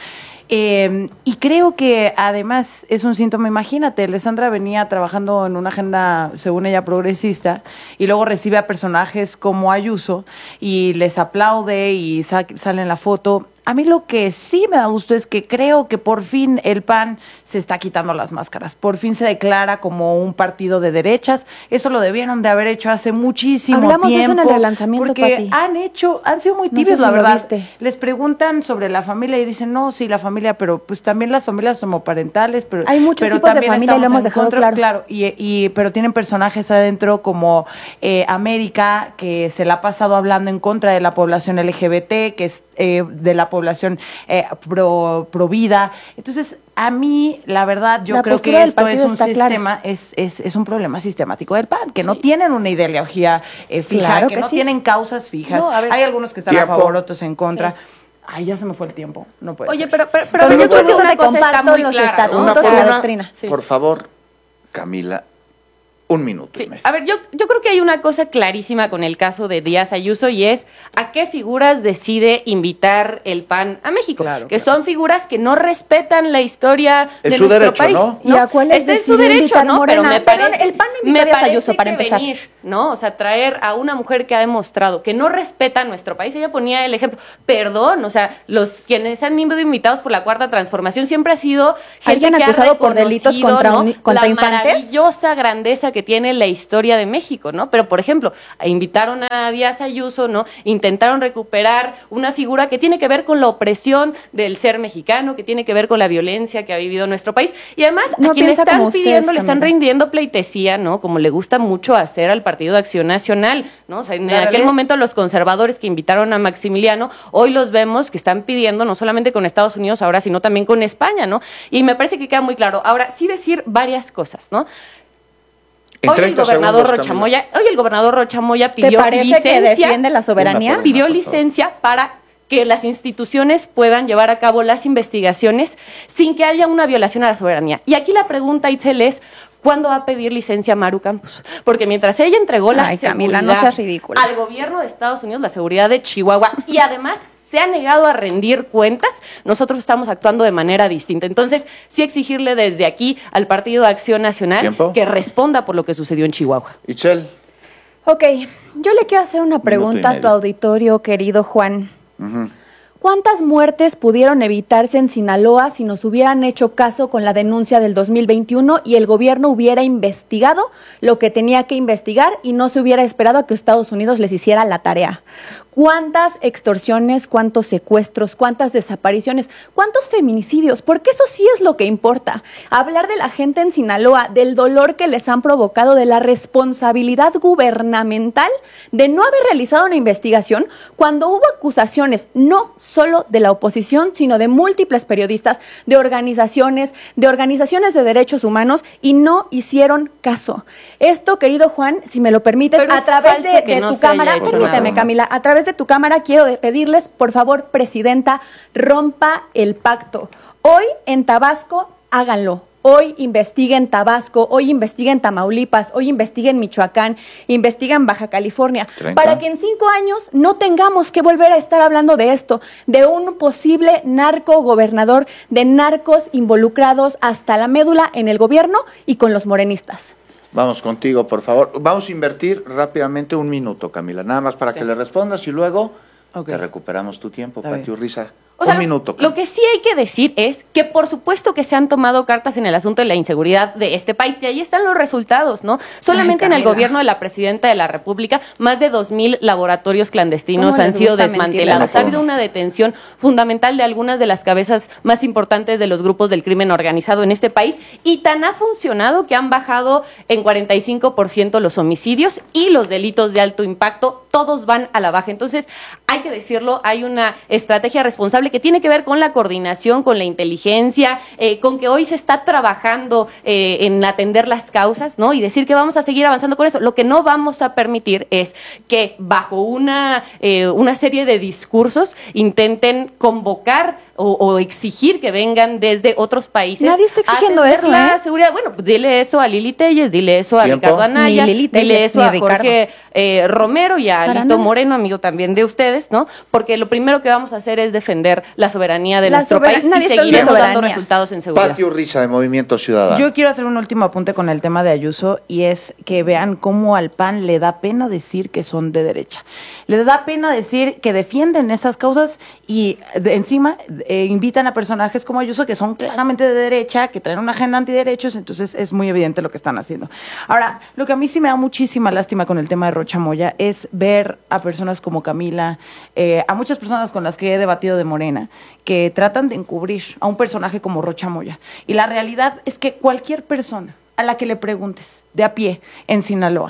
[SPEAKER 14] Eh, y creo que además es un síntoma, imagínate, Alessandra venía trabajando en una agenda, según ella, progresista, y luego recibe a personajes como Ayuso y les aplaude y sa- sale en la foto. A mí lo que sí me da gusto es que creo que por fin el P A N se está quitando las máscaras, por fin se declara como un partido de derechas. Eso lo debieron de haber hecho hace muchísimo
[SPEAKER 12] Hablamos
[SPEAKER 14] tiempo.
[SPEAKER 12] Hablamos de eso en el relanzamiento,
[SPEAKER 14] porque
[SPEAKER 12] Pati.
[SPEAKER 14] han hecho, han sido muy
[SPEAKER 12] No
[SPEAKER 14] tibios,
[SPEAKER 12] sé si
[SPEAKER 14] la
[SPEAKER 12] lo
[SPEAKER 14] verdad.
[SPEAKER 12] viste.
[SPEAKER 14] Les preguntan sobre la familia y dicen, no, sí, la familia, pero pues también las familias homoparentales, pero
[SPEAKER 12] hay muchos
[SPEAKER 14] pero
[SPEAKER 12] tipos de
[SPEAKER 14] también
[SPEAKER 12] familia y lo hemos dejado
[SPEAKER 14] contra,
[SPEAKER 12] claro.
[SPEAKER 14] claro y, y, pero tienen personajes adentro como eh, América, que se la ha pasado hablando en contra de la población L G B T, que es eh, de la población eh, pro, pro vida. Entonces, a mí, la verdad, yo
[SPEAKER 12] la
[SPEAKER 14] creo que esto es un sistema,
[SPEAKER 12] clara.
[SPEAKER 14] es, es, es un problema sistemático del P A N, que sí. no tienen una ideología eh, fija,
[SPEAKER 12] claro
[SPEAKER 14] que,
[SPEAKER 12] que
[SPEAKER 14] no
[SPEAKER 12] sí.
[SPEAKER 14] tienen causas fijas. No, hay algunos que están
[SPEAKER 3] Tiempo.
[SPEAKER 14] a favor, otros en contra.
[SPEAKER 12] Sí.
[SPEAKER 14] Ay, ya se me fue el tiempo. No puede
[SPEAKER 11] Oye,
[SPEAKER 14] ser.
[SPEAKER 11] pero, pero, pero,
[SPEAKER 12] Con
[SPEAKER 11] pero
[SPEAKER 12] mucho
[SPEAKER 11] bueno,
[SPEAKER 12] gusto
[SPEAKER 11] una
[SPEAKER 12] te
[SPEAKER 11] cosa está muy
[SPEAKER 12] comparto los
[SPEAKER 11] clara, ¿no?
[SPEAKER 12] estatutos
[SPEAKER 3] Una
[SPEAKER 12] y
[SPEAKER 3] por
[SPEAKER 12] la
[SPEAKER 3] una,
[SPEAKER 12] doctrina.
[SPEAKER 3] sí. Por favor, Camila, Un minuto
[SPEAKER 11] Sí.
[SPEAKER 3] y medio.
[SPEAKER 11] A ver, yo, yo creo que hay una cosa clarísima con el caso de Díaz Ayuso y es a qué figuras decide invitar el P A N a México.
[SPEAKER 3] Claro,
[SPEAKER 11] que
[SPEAKER 3] claro.
[SPEAKER 11] son figuras que no respetan la historia
[SPEAKER 3] Es
[SPEAKER 11] de
[SPEAKER 3] su
[SPEAKER 11] nuestro
[SPEAKER 3] derecho,
[SPEAKER 11] país.
[SPEAKER 3] ¿no?
[SPEAKER 12] ¿Y a cuáles
[SPEAKER 11] Este es su
[SPEAKER 12] decidió
[SPEAKER 11] derecho,
[SPEAKER 12] invitar
[SPEAKER 11] ¿no?
[SPEAKER 12] Morena?
[SPEAKER 11] Pero me
[SPEAKER 12] Perdón,
[SPEAKER 11] parece,
[SPEAKER 12] el P A N no invitó
[SPEAKER 11] me
[SPEAKER 12] a Díaz
[SPEAKER 11] parece
[SPEAKER 12] Ayuso, para
[SPEAKER 11] que
[SPEAKER 12] empezar.
[SPEAKER 11] venir, ¿no? O sea, traer a una mujer que ha demostrado que no respeta a nuestro país. Ella ponía el ejemplo. Perdón, o sea, los quienes han sido invitados por la Cuarta Transformación siempre ha sido gente
[SPEAKER 12] ¿Alguien
[SPEAKER 11] que
[SPEAKER 12] acusado
[SPEAKER 11] ha
[SPEAKER 12] por delitos
[SPEAKER 11] reconocido,
[SPEAKER 12] contra
[SPEAKER 11] ¿no?
[SPEAKER 12] un- contra
[SPEAKER 11] la
[SPEAKER 12] infantes?
[SPEAKER 11] maravillosa grandeza que tiene la historia de México, ¿no? Pero, por ejemplo, invitaron a Díaz Ayuso, ¿no? Intentaron recuperar una figura que tiene que ver con la opresión del ser mexicano, que tiene que ver con la violencia que ha vivido nuestro país. Y además,
[SPEAKER 12] No
[SPEAKER 11] a quien le
[SPEAKER 12] piensa
[SPEAKER 11] están
[SPEAKER 12] como ustedes,
[SPEAKER 11] pidiendo, le están
[SPEAKER 12] Camila.
[SPEAKER 11] rindiendo pleitesía, ¿no? Como le gusta mucho hacer al Partido de Acción Nacional, ¿no? O sea, en
[SPEAKER 14] La
[SPEAKER 11] aquel
[SPEAKER 14] realidad-
[SPEAKER 11] momento los conservadores que invitaron a Maximiliano, hoy los vemos que están pidiendo no solamente con Estados Unidos ahora, sino también con España, ¿no? Y me parece que queda muy claro. Ahora, sí decir varias cosas, ¿no?
[SPEAKER 3] En
[SPEAKER 11] Hoy el
[SPEAKER 3] treinta
[SPEAKER 11] gobernador
[SPEAKER 3] segundos,
[SPEAKER 11] Rocha
[SPEAKER 3] Camila.
[SPEAKER 11] Moya, hoy el gobernador Rocha Moya
[SPEAKER 12] ¿Te
[SPEAKER 11] pidió
[SPEAKER 12] parece
[SPEAKER 11] licencia,
[SPEAKER 12] que defiende la soberanía?
[SPEAKER 3] Una por
[SPEAKER 11] pidió
[SPEAKER 3] una, por favor.
[SPEAKER 11] licencia para que las instituciones puedan llevar a cabo las investigaciones sin que haya una violación a la soberanía. Y aquí la pregunta, Itzel, es ¿cuándo va a pedir licencia Maru Campos? Porque mientras ella entregó la
[SPEAKER 12] Ay, Camila,
[SPEAKER 11] seguridad
[SPEAKER 12] no seas ridícula.
[SPEAKER 11] al gobierno de Estados Unidos, la seguridad de Chihuahua, y además se ha negado a rendir cuentas, nosotros estamos actuando de manera distinta. Entonces, sí exigirle desde aquí al Partido de Acción Nacional
[SPEAKER 3] ¿Tiempo?
[SPEAKER 11] que responda por lo que sucedió en Chihuahua.
[SPEAKER 3] Itzel.
[SPEAKER 12] Ok, yo le quiero hacer una pregunta a tu
[SPEAKER 3] medio.
[SPEAKER 12] auditorio, querido Juan.
[SPEAKER 3] Ujú.
[SPEAKER 12] ¿Cuántas muertes pudieron evitarse en Sinaloa si nos hubieran hecho caso con la denuncia del dos mil veintiuno y el gobierno hubiera investigado lo que tenía que investigar y no se hubiera esperado a que Estados Unidos les hiciera la tarea? ¿Cuántas extorsiones, cuántos secuestros, cuántas desapariciones, cuántos feminicidios? Porque eso sí es lo que importa. Hablar de la gente en Sinaloa, del dolor que les han provocado, de la responsabilidad gubernamental de no haber realizado una investigación cuando hubo acusaciones no solo de la oposición, sino de múltiples periodistas, de organizaciones, de organizaciones de derechos humanos y no hicieron caso. Esto, querido Juan, si me lo permites,
[SPEAKER 11] Pero
[SPEAKER 12] a
[SPEAKER 11] es
[SPEAKER 12] través
[SPEAKER 11] falso
[SPEAKER 12] de,
[SPEAKER 11] que
[SPEAKER 12] de
[SPEAKER 11] no
[SPEAKER 12] tu
[SPEAKER 11] se haya
[SPEAKER 12] cámara,
[SPEAKER 11] hecho
[SPEAKER 12] permíteme,
[SPEAKER 3] nada.
[SPEAKER 12] Camila, a través de tu cámara quiero de- pedirles, por favor, presidenta, rompa el pacto. Hoy en Tabasco, háganlo. Hoy investiguen Tabasco, hoy investiguen Tamaulipas, hoy investiguen Michoacán, investiguen Baja California,
[SPEAKER 3] treinta.
[SPEAKER 12] para que en cinco años no tengamos que volver a estar hablando de esto, de un posible narco gobernador, de narcos involucrados hasta la médula en el gobierno y con los morenistas.
[SPEAKER 3] Vamos contigo, por favor. Vamos a invertir rápidamente un minuto, Camila, nada más para
[SPEAKER 14] Sí.
[SPEAKER 3] que le respondas y luego
[SPEAKER 14] Ok.
[SPEAKER 3] te recuperamos tu tiempo,
[SPEAKER 14] Está
[SPEAKER 3] Pati
[SPEAKER 14] bien.
[SPEAKER 3] Urriza.
[SPEAKER 11] O sea,
[SPEAKER 3] un minuto.
[SPEAKER 11] lo que sí hay que decir es que por supuesto que se han tomado cartas en el asunto de la inseguridad de este país y ahí están los resultados, ¿no? Solamente en el
[SPEAKER 12] Camila.
[SPEAKER 11] gobierno de la presidenta de la República, más de dos mil laboratorios clandestinos
[SPEAKER 12] ¿Cómo
[SPEAKER 11] han
[SPEAKER 12] les
[SPEAKER 11] sido
[SPEAKER 12] gusta mentirle a la
[SPEAKER 11] desmantelados. Ha
[SPEAKER 12] gente?
[SPEAKER 11] habido una detención fundamental de algunas de las cabezas más importantes de los grupos del crimen organizado en este país y tan ha funcionado que han bajado en cuarenta y cinco por ciento los homicidios y los delitos de alto impacto, todos van a la baja. Entonces, hay que decirlo, hay una estrategia responsable que tiene que ver con la coordinación, con la inteligencia, eh, con que hoy se está trabajando eh, en atender las causas, ¿no? Y decir que vamos a seguir avanzando con eso. Lo que no vamos a permitir es que bajo una, eh, una serie de discursos intenten convocar o, o exigir que vengan desde otros países.
[SPEAKER 12] Nadie está
[SPEAKER 11] a
[SPEAKER 12] exigiendo
[SPEAKER 11] atender
[SPEAKER 12] eso,
[SPEAKER 11] la
[SPEAKER 12] ¿eh?
[SPEAKER 11] seguridad. Bueno, pues dile eso a Lili Telles, dile eso a
[SPEAKER 3] ¿Tiempo?
[SPEAKER 11] Ricardo Anaya,
[SPEAKER 12] Ni Lili
[SPEAKER 11] dile
[SPEAKER 12] Telles,
[SPEAKER 11] eso
[SPEAKER 12] ni
[SPEAKER 11] a
[SPEAKER 12] Ricardo.
[SPEAKER 11] Jorge eh, Romero y a
[SPEAKER 12] Para
[SPEAKER 11] Alito
[SPEAKER 12] nada.
[SPEAKER 11] Moreno, amigo también de ustedes, ¿no? Porque lo primero que vamos a hacer es defender la soberanía de
[SPEAKER 12] La
[SPEAKER 11] nuestro
[SPEAKER 12] sobera-
[SPEAKER 11] país y
[SPEAKER 12] nadie está hablando de
[SPEAKER 11] seguiremos dando
[SPEAKER 12] soberanía.
[SPEAKER 11] resultados en seguridad.
[SPEAKER 3] Pati Urriza, de Movimiento Ciudadano.
[SPEAKER 14] Yo quiero hacer un último apunte con el tema de Ayuso y es que vean cómo al P A N le da pena decir que son de derecha. Les da pena decir que defienden esas causas y de encima eh, invitan a personajes como Ayuso que son claramente de derecha, que traen una agenda antiderechos, entonces es muy evidente lo que están haciendo. Ahora, lo que a mí sí me da muchísima lástima con el tema de Rocha Moya es ver a personas como Camila, eh, a muchas personas con las que he debatido de Morena, que tratan de encubrir a un personaje como Rocha Moya. Y la realidad es que cualquier persona a la que le preguntes de a pie en Sinaloa,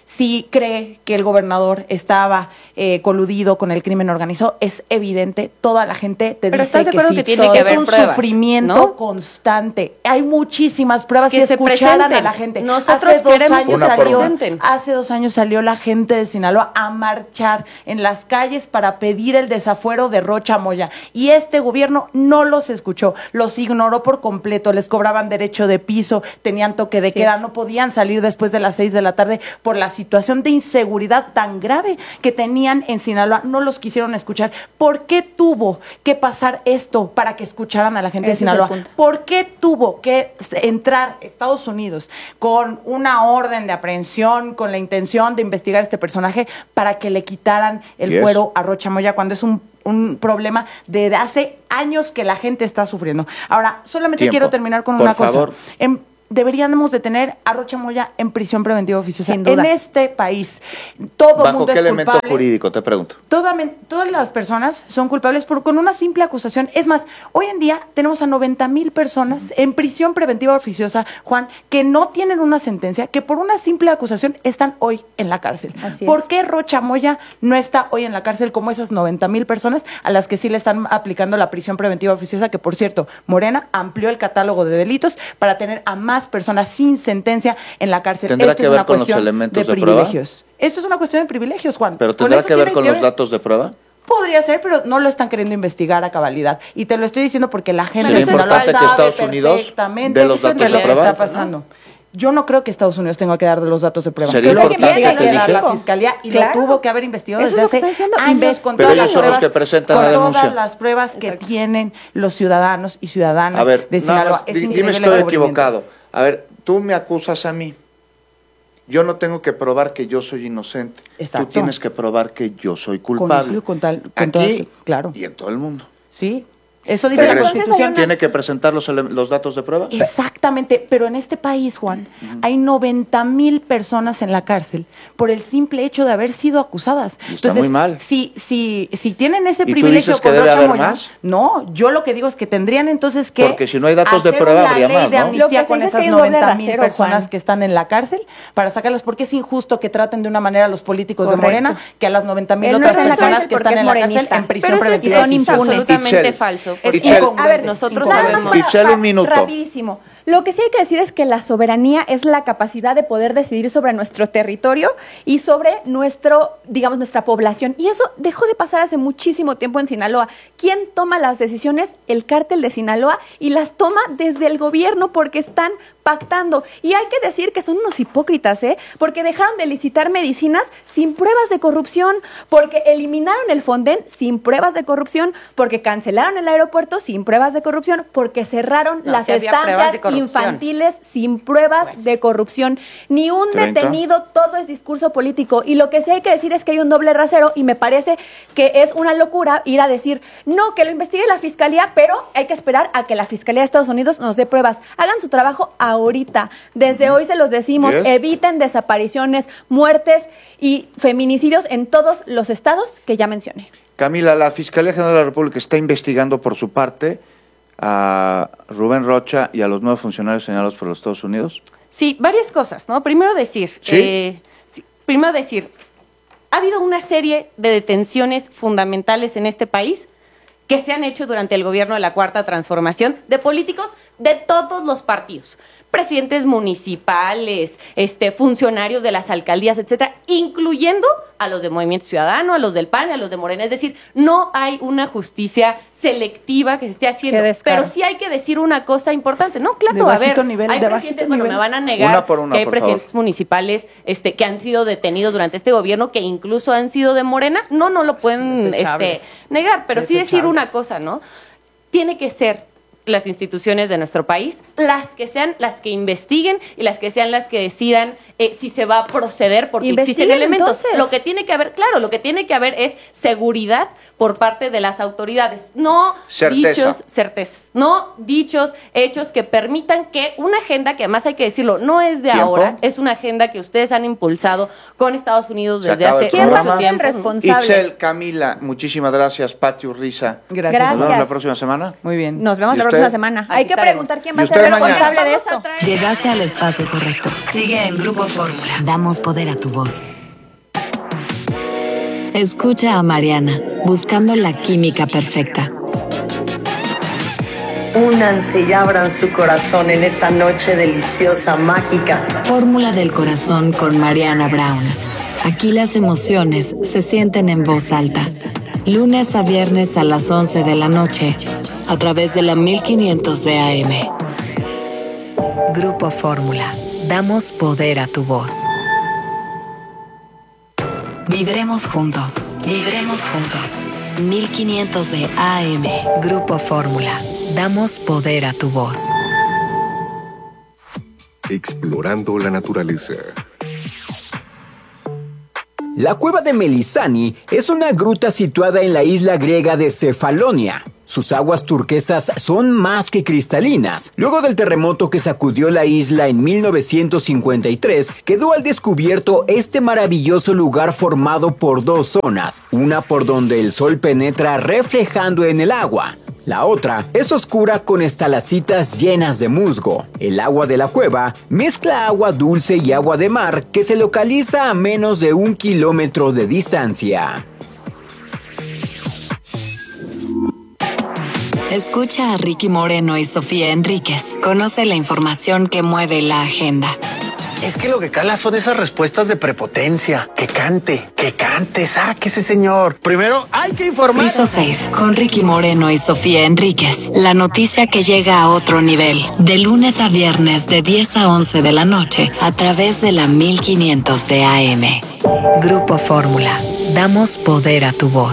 [SPEAKER 14] si cree que el gobernador estaba eh, coludido con el crimen organizado, es evidente, toda la gente te
[SPEAKER 11] Pero
[SPEAKER 14] dice
[SPEAKER 11] ¿estás de
[SPEAKER 14] que
[SPEAKER 11] acuerdo
[SPEAKER 14] sí.
[SPEAKER 11] que tiene que
[SPEAKER 14] es
[SPEAKER 11] haber
[SPEAKER 14] un
[SPEAKER 11] pruebas,
[SPEAKER 14] sufrimiento
[SPEAKER 11] ¿no?
[SPEAKER 14] constante. Hay muchísimas pruebas.
[SPEAKER 11] Que
[SPEAKER 14] Si
[SPEAKER 11] se
[SPEAKER 14] escucharan
[SPEAKER 11] presenten.
[SPEAKER 14] a la gente.
[SPEAKER 11] Nosotros
[SPEAKER 14] hace dos
[SPEAKER 11] queremos
[SPEAKER 14] años
[SPEAKER 11] que se
[SPEAKER 14] salió,
[SPEAKER 11] presenten.
[SPEAKER 14] hace dos años salió la gente de Sinaloa a marchar en las calles para pedir el desafuero de Rocha Moya. Y este gobierno no los escuchó, los ignoró por completo, les cobraban derecho de piso, tenían toque de
[SPEAKER 12] Sí
[SPEAKER 14] queda,
[SPEAKER 12] es.
[SPEAKER 14] no podían salir después de las seis de la tarde por la situación de inseguridad tan grave que tenían en Sinaloa, no los quisieron escuchar. ¿Por qué tuvo que pasar esto para que escucharan a la gente
[SPEAKER 12] Ese
[SPEAKER 14] de
[SPEAKER 12] es el
[SPEAKER 14] Sinaloa?
[SPEAKER 12] punto.
[SPEAKER 14] ¿Por qué tuvo que entrar Estados Unidos con una orden de aprehensión, con la intención de investigar a este personaje para que le quitaran el
[SPEAKER 3] Yes.
[SPEAKER 14] fuero a Rocha Moya cuando es un un problema de hace años que la gente está sufriendo? Ahora, solamente
[SPEAKER 3] Tiempo.
[SPEAKER 14] quiero terminar con
[SPEAKER 3] Por
[SPEAKER 14] una cosa.
[SPEAKER 3] favor.
[SPEAKER 14] En- deberíamos de tener a Rocha Moya en prisión preventiva oficiosa.
[SPEAKER 12] Sin duda.
[SPEAKER 14] En este país, todo
[SPEAKER 3] ¿Bajo
[SPEAKER 14] mundo
[SPEAKER 3] qué
[SPEAKER 14] es
[SPEAKER 3] elemento
[SPEAKER 14] culpable.
[SPEAKER 3] jurídico? Te pregunto.
[SPEAKER 14] Toda men- todas las personas son culpables por con una simple acusación. Es más, hoy en día tenemos a noventa mil personas en prisión preventiva oficiosa, Juan, que no tienen una sentencia, que por una simple acusación están hoy en la cárcel.
[SPEAKER 12] Así
[SPEAKER 14] ¿Por
[SPEAKER 12] es.
[SPEAKER 14] qué Rocha Moya no está hoy en la cárcel como esas noventa mil personas a las que sí le están aplicando la prisión preventiva oficiosa? Que, por cierto, Morena amplió el catálogo de delitos para tener a más personas sin sentencia en la cárcel.
[SPEAKER 3] ¿Tendrá
[SPEAKER 14] Esto
[SPEAKER 3] que
[SPEAKER 14] es
[SPEAKER 3] ver
[SPEAKER 14] una
[SPEAKER 3] con los
[SPEAKER 14] cuestión
[SPEAKER 3] elementos
[SPEAKER 14] de
[SPEAKER 3] de prueba?
[SPEAKER 14] privilegios. Esto es una cuestión de privilegios, Juan.
[SPEAKER 3] ¿Pero
[SPEAKER 14] Por
[SPEAKER 3] tendrá
[SPEAKER 14] eso
[SPEAKER 3] que ver
[SPEAKER 14] tiene-
[SPEAKER 3] con los
[SPEAKER 14] debe-
[SPEAKER 3] datos de prueba?
[SPEAKER 14] Podría ser, pero no lo están queriendo investigar a cabalidad. Y te lo estoy diciendo porque la gente
[SPEAKER 3] ¿Sería
[SPEAKER 14] de Sinaloa
[SPEAKER 3] importante que
[SPEAKER 14] sabe
[SPEAKER 3] Estados Unidos
[SPEAKER 14] perfectamente
[SPEAKER 3] dé los datos
[SPEAKER 14] qué es lo
[SPEAKER 3] de
[SPEAKER 14] que
[SPEAKER 3] prueba?
[SPEAKER 14] está pasando. Yo no creo que Estados Unidos tenga que dar los datos de prueba.
[SPEAKER 3] Sería
[SPEAKER 14] Creo que
[SPEAKER 3] importante,
[SPEAKER 14] tiene
[SPEAKER 3] te
[SPEAKER 14] que dar
[SPEAKER 3] dije.
[SPEAKER 14] la fiscalía y
[SPEAKER 12] Claro.
[SPEAKER 14] lo tuvo que haber investigado
[SPEAKER 12] Eso es
[SPEAKER 14] desde
[SPEAKER 12] lo que
[SPEAKER 14] hace
[SPEAKER 12] están diciendo,
[SPEAKER 14] años
[SPEAKER 12] investigar.
[SPEAKER 14] con
[SPEAKER 3] Pero
[SPEAKER 14] todas
[SPEAKER 3] ellos
[SPEAKER 14] las
[SPEAKER 3] son los
[SPEAKER 14] pruebas,
[SPEAKER 3] que presentan
[SPEAKER 14] con
[SPEAKER 3] la
[SPEAKER 14] todas
[SPEAKER 3] denuncia.
[SPEAKER 14] las pruebas que tienen los ciudadanos y ciudadanas
[SPEAKER 3] A ver,
[SPEAKER 14] de
[SPEAKER 3] nada
[SPEAKER 14] Sinaloa.
[SPEAKER 3] más,
[SPEAKER 14] Es
[SPEAKER 3] di-
[SPEAKER 14] increíble
[SPEAKER 3] dime si
[SPEAKER 14] el
[SPEAKER 3] estoy
[SPEAKER 14] encubrimiento.
[SPEAKER 3] equivocado. A ver, tú me acusas a mí. Yo no tengo que probar que yo soy inocente.
[SPEAKER 14] Exacto.
[SPEAKER 3] Tú tienes que probar que yo soy culpable.
[SPEAKER 14] Coincido con tal- con
[SPEAKER 3] Aquí
[SPEAKER 14] toda- claro.
[SPEAKER 3] y en todo el mundo.
[SPEAKER 14] Sí, eso dice
[SPEAKER 3] Pero
[SPEAKER 14] la
[SPEAKER 3] entonces
[SPEAKER 14] Constitución.
[SPEAKER 3] ¿Tiene que presentar los, ele- los datos de prueba?
[SPEAKER 14] Exactamente, pero en este país, Juan, hay noventa mil personas en la cárcel por el simple hecho de haber sido acusadas.
[SPEAKER 3] Y está muy mal.
[SPEAKER 14] Si, si, si tienen ese
[SPEAKER 3] ¿Y tú
[SPEAKER 14] privilegio
[SPEAKER 3] dices que
[SPEAKER 14] con
[SPEAKER 3] debe
[SPEAKER 14] Rocha
[SPEAKER 3] haber
[SPEAKER 14] Moya,
[SPEAKER 3] más?
[SPEAKER 14] no, yo lo que digo es que tendrían entonces que
[SPEAKER 3] Porque si no hay datos de
[SPEAKER 14] hacer
[SPEAKER 3] prueba,
[SPEAKER 14] una
[SPEAKER 3] habría
[SPEAKER 14] ley
[SPEAKER 3] más,
[SPEAKER 14] de
[SPEAKER 3] ¿no?
[SPEAKER 14] amnistía
[SPEAKER 12] Lo que se
[SPEAKER 14] con
[SPEAKER 12] dice es
[SPEAKER 14] esas
[SPEAKER 12] que hay un doble
[SPEAKER 14] noventa mil
[SPEAKER 12] rasero,
[SPEAKER 14] personas
[SPEAKER 12] Juan.
[SPEAKER 14] que están en la cárcel para sacarlas, porque es injusto que traten de una manera a los políticos
[SPEAKER 12] Correcto.
[SPEAKER 14] de Morena que a las noventa mil
[SPEAKER 12] Él no
[SPEAKER 14] otras
[SPEAKER 12] está en la
[SPEAKER 14] personas
[SPEAKER 12] cárcel
[SPEAKER 14] que
[SPEAKER 12] porque
[SPEAKER 14] están
[SPEAKER 12] es
[SPEAKER 14] en la cárcel
[SPEAKER 12] morenista.
[SPEAKER 14] en prisión
[SPEAKER 11] Pero eso es,
[SPEAKER 14] preventiva.
[SPEAKER 12] son
[SPEAKER 11] es
[SPEAKER 12] impunes.
[SPEAKER 11] absolutamente
[SPEAKER 3] Itzel.
[SPEAKER 11] falso.
[SPEAKER 14] Es
[SPEAKER 3] Itzel.
[SPEAKER 14] incongruente,
[SPEAKER 12] A ver,
[SPEAKER 11] nosotros
[SPEAKER 14] incongruente.
[SPEAKER 11] sabemos.
[SPEAKER 3] Itzel, un minuto.
[SPEAKER 12] Rapidísimo. Lo que sí hay que decir es que la soberanía es la capacidad de poder decidir sobre nuestro territorio y sobre nuestro, digamos, nuestra población. Y eso dejó de pasar hace muchísimo tiempo en Sinaloa. ¿Quién toma las decisiones? El cártel de Sinaloa, y las toma desde el gobierno porque están pactando. Y hay que decir que son unos hipócritas, ¿eh? Porque dejaron de licitar medicinas sin pruebas de corrupción, porque eliminaron el Fonden sin pruebas de corrupción, porque cancelaron el aeropuerto sin pruebas de corrupción, porque cerraron
[SPEAKER 11] No,
[SPEAKER 12] las
[SPEAKER 11] sí había pruebas de
[SPEAKER 12] estancias
[SPEAKER 11] corrupción.
[SPEAKER 12] infantiles sin pruebas de corrupción. Ni un
[SPEAKER 3] treinta.
[SPEAKER 12] detenido, todo es discurso político. Y lo que sí hay que decir es que hay un doble rasero, y me parece que es una locura ir a decir, no, que lo investigue la fiscalía, pero hay que esperar a que la fiscalía de Estados Unidos nos dé pruebas. Hagan su trabajo ahorita. Desde hoy se los decimos,
[SPEAKER 3] Yes.
[SPEAKER 12] eviten desapariciones, muertes y feminicidios en todos los estados que ya mencioné.
[SPEAKER 3] Camila, la Fiscalía General de la República está investigando por su parte a Rubén Rocha y a los nueve funcionarios señalados por los Estados Unidos.
[SPEAKER 11] Sí, varias cosas, ¿no? Primero decir,
[SPEAKER 3] ¿Sí?
[SPEAKER 11] eh, sí, primero decir, ha habido una serie de detenciones fundamentales en este país que se han hecho durante el gobierno de la Cuarta Transformación de políticos de todos los partidos, presidentes municipales, este, funcionarios de las alcaldías, etcétera, incluyendo a los de Movimiento Ciudadano, a los del P A N, a los de Morena. Es decir, no hay una justicia selectiva que se esté haciendo.
[SPEAKER 12] Qué descaro.
[SPEAKER 11] Pero sí hay que decir una cosa importante, ¿no? Claro,
[SPEAKER 14] De
[SPEAKER 11] a ver,
[SPEAKER 14] bajito nivel,
[SPEAKER 11] hay
[SPEAKER 14] de
[SPEAKER 11] presidentes,
[SPEAKER 14] bajito
[SPEAKER 11] bueno,
[SPEAKER 14] nivel.
[SPEAKER 11] me van a negar
[SPEAKER 3] Una por una,
[SPEAKER 11] que hay
[SPEAKER 3] por
[SPEAKER 11] presidentes
[SPEAKER 3] favor.
[SPEAKER 11] municipales este, que han sido detenidos durante este gobierno, que incluso han sido de Morena. No, no lo pueden este,
[SPEAKER 14] Desechables.
[SPEAKER 11] negar, pero sí decir
[SPEAKER 14] Desechables.
[SPEAKER 11] una cosa, ¿no? Tiene que ser las instituciones de nuestro país las que sean las que investiguen y las que sean las que decidan eh, si se va a proceder, porque existen
[SPEAKER 12] Investiguen,
[SPEAKER 11] elementos.
[SPEAKER 12] entonces.
[SPEAKER 11] Lo que tiene que haber, claro, lo que tiene que haber es seguridad por parte de las autoridades, no
[SPEAKER 3] Certeza.
[SPEAKER 11] dichos, certezas, no dichos, hechos que permitan que una agenda, que además hay que decirlo, no es de
[SPEAKER 3] ¿Tiempo?
[SPEAKER 11] ahora, es una agenda que ustedes han impulsado con Estados Unidos
[SPEAKER 3] Se
[SPEAKER 11] desde
[SPEAKER 3] acaba
[SPEAKER 11] hace
[SPEAKER 3] el
[SPEAKER 12] ¿Quién va a
[SPEAKER 3] programa.
[SPEAKER 12] ser el
[SPEAKER 11] tiempo.
[SPEAKER 12] responsable?
[SPEAKER 3] Itzel, Camila, muchísimas gracias. Pati Urriza.
[SPEAKER 14] Gracias.
[SPEAKER 3] Nos vemos la
[SPEAKER 12] Gracias.
[SPEAKER 3] próxima semana.
[SPEAKER 14] Muy bien.
[SPEAKER 12] Nos vemos
[SPEAKER 3] Y
[SPEAKER 12] la
[SPEAKER 3] usted
[SPEAKER 12] próxima
[SPEAKER 3] usted?
[SPEAKER 12] semana.
[SPEAKER 7] Aquí
[SPEAKER 12] Hay que
[SPEAKER 7] estaremos.
[SPEAKER 12] preguntar quién
[SPEAKER 3] ¿Y
[SPEAKER 12] va a ser
[SPEAKER 3] usted mañana?
[SPEAKER 12] responsable de esto.
[SPEAKER 1] Llegaste al espacio correcto. Sigue en Grupo Fórmula. Damos poder a tu voz. Escucha a Mariana, buscando la química perfecta.
[SPEAKER 15] Únanse y abran su corazón en esta noche deliciosa, mágica.
[SPEAKER 1] Fórmula del corazón con Mariana Brown. Aquí las emociones se sienten en voz alta. Lunes a viernes a las once de la noche, a través de la mil quinientos de A M. Grupo Fórmula. Damos poder a tu voz. Vibremos juntos. Vibremos juntos. mil quinientos de A M. Grupo Fórmula. Damos poder a tu voz.
[SPEAKER 6] Explorando la naturaleza.
[SPEAKER 9] La cueva de Melisani es una gruta situada en la isla griega de Cefalonia. Sus aguas turquesas son más que cristalinas. Luego del terremoto que sacudió la isla en mil novecientos cincuenta y tres, quedó al descubierto este maravilloso lugar formado por dos zonas, una por donde el sol penetra reflejando en el agua. La otra es oscura con estalactitas llenas de musgo. El agua de la cueva mezcla agua dulce y agua de mar que se localiza a menos de un kilómetro de distancia.
[SPEAKER 1] Escucha a Ricky Moreno y Sofía Enríquez. Conoce la información que mueve la agenda.
[SPEAKER 16] Es que lo que cala son esas respuestas de prepotencia. Que cante, que cante, sáquese, señor. Primero hay que informar.
[SPEAKER 1] Piso seis, con Ricky Moreno y Sofía Enríquez. La noticia que llega a otro nivel. De lunes a viernes de diez a once de la noche, a través de la mil quinientos de A M. Grupo Fórmula. Damos poder a tu voz.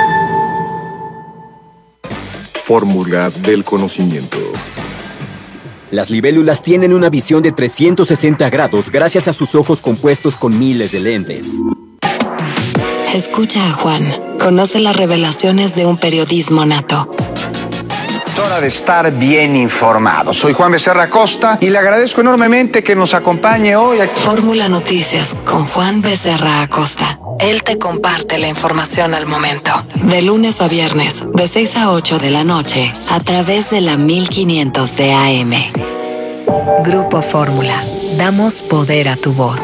[SPEAKER 6] Fórmula del conocimiento.
[SPEAKER 9] Las libélulas tienen una visión de trescientos sesenta grados gracias a sus ojos compuestos con miles de lentes.
[SPEAKER 1] Escucha a Juan. Conoce las revelaciones de un periodismo nato.
[SPEAKER 17] Es hora de estar bien informado. Soy Juan Becerra Acosta y le agradezco enormemente que nos acompañe hoy aquí.
[SPEAKER 1] Fórmula Noticias con Juan Becerra Acosta. Él te comparte la información al momento. De lunes a viernes, de seis a ocho de la noche, a través de la mil quinientos de A M. Grupo Fórmula. Damos poder a tu voz.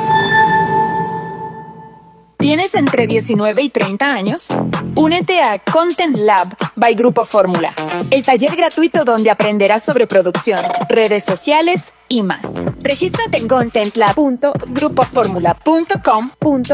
[SPEAKER 18] ¿Tienes entre diecinueve y treinta años? Únete a Content Lab by Grupo Fórmula, el taller gratuito donde aprenderás sobre producción, redes sociales y más. Regístrate en content lab punto grupo fórmula punto com punto